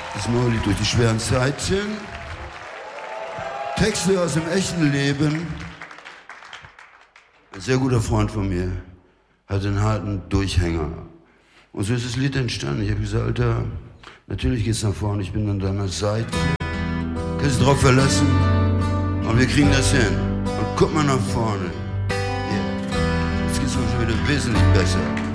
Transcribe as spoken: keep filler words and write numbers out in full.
Das neue Lied durch die schweren Zeiten. Texte aus dem echten Leben. Ein sehr guter Freund von mir hatte einen harten Durchhänger. Und so ist das Lied entstanden. Ich habe gesagt, Alter, natürlich geht's nach vorne, ich bin an deiner Seite. Kannst du drauf verlassen und wir kriegen das hin. Und guck mal nach vorne. Yeah. Jetzt geht's uns schon wieder wesentlich besser.